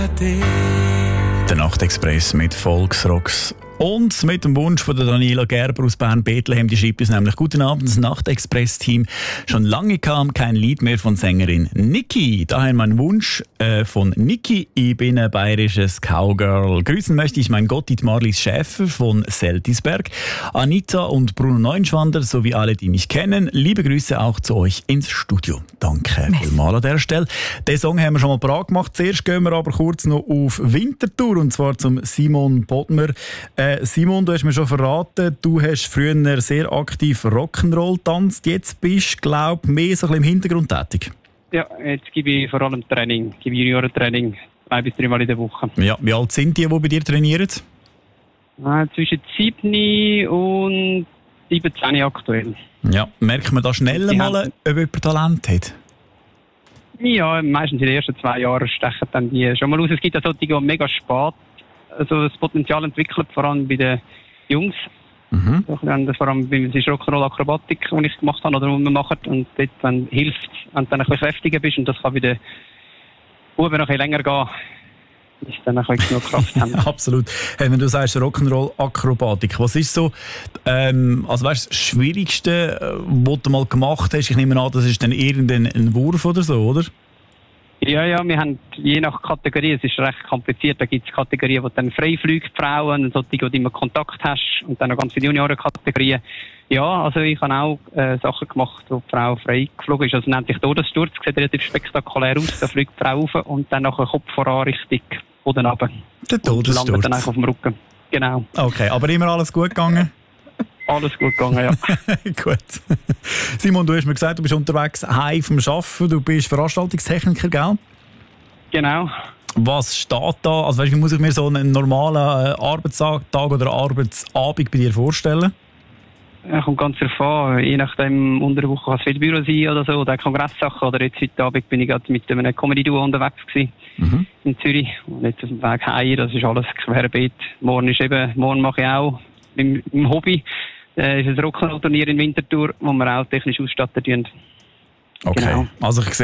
Der Nachtexpress mit Volksrocks und mit dem Wunsch von der Daniela Gerber aus Bern-Bethlehem. Die schreibt uns nämlich: Guten Abend, das Nachtexpress-Team. Schon lange kam kein Lied mehr von Sängerin Niki. Daher mein Wunsch von Niki. Ich bin ein bayerisches Cowgirl. Grüßen möchte ich mein Gotthard Marlies Schäfer von Seltisberg, Anita und Bruno Neuenschwander sowie alle, die mich kennen. Liebe Grüße auch zu euch ins Studio. Danke vielmals an der Stelle. Den Song haben wir schon mal parat gemacht. Zuerst gehen wir aber kurz noch auf Winterthur, und zwar zum Simon Bodmer. Simon, du hast mir schon verraten, du hast früher sehr aktiv Rock'n'Roll getanzt. Jetzt bist du, glaube ich, mehr so ein bisschen im Hintergrund tätig. Ja, jetzt gebe ich vor allem Training, gebe Juniorentraining 2 bis 3 Mal in der Woche. Ja, wie alt sind die bei dir trainieren? Zwischen 7 und 17 aktuell. Ja, merkt man da schnell mal, ob jemand Talent hat? Ja, meistens in den ersten 2 Jahren stechen dann die schon mal aus. Es gibt ja solche, die mega spät das Potenzial entwickelt, vor allem bei den Jungs. Vor allem beim Rock'n'Roll-Akrobatik, die ich gemacht habe oder die man macht. Und dort hilft, wenn du dann ein bisschen kräftiger bist, und das kann bei den Buben noch ein bisschen länger gehen, bis dann ein bisschen genug Kraft haben. Absolut. Hey, wenn du sagst Rock'n'Roll-Akrobatik, was ist so also weißt, das Schwierigste, was du mal gemacht hast? Ich nehme an, das ist dann irgendein Wurf oder so, oder? Ja, wir haben je nach Kategorie, es ist recht kompliziert, da gibt es Kategorien, wo dann frei fliegt, Frauen, solche, wo du immer Kontakt hast, und dann noch ganz viele Junioren-Kategorien. Ja, also ich habe auch Sachen gemacht, wo die Frau frei geflogen ist, also nennt sich Todessturz, sieht relativ spektakulär aus, da fliegt die Frau rauf und dann nachher Kopf voran Richtung Boden runter. Der Todessturz. Landet dann einfach auf dem Rücken. Genau. Okay, aber immer alles gut gegangen? Alles gut gegangen, ja. Gut. Simon, du hast mir gesagt, du bist unterwegs heim vom Arbeiten, du bist Veranstaltungstechniker, gell? Genau. Was steht da? Also weißt, wie muss ich mir so einen normalen Arbeitstag oder Arbeitsabend bei dir vorstellen? Ja, kommt ganz darauf an. Je nachdem, unter der Woche kann es viel Büro sein oder so, oder Kongresssachen. Oder jetzt heute Abend bin ich gerade mit einem Comedy-Duo unterwegs gewesen, in Zürich. Und jetzt auf dem Weg heim, das ist alles querbeet. Morgen mache ich auch im Hobby. Ist ein Rock'n'Roll-Turnier in Winterthur, wo wir auch technisch ausstatten. Okay, genau. Also ich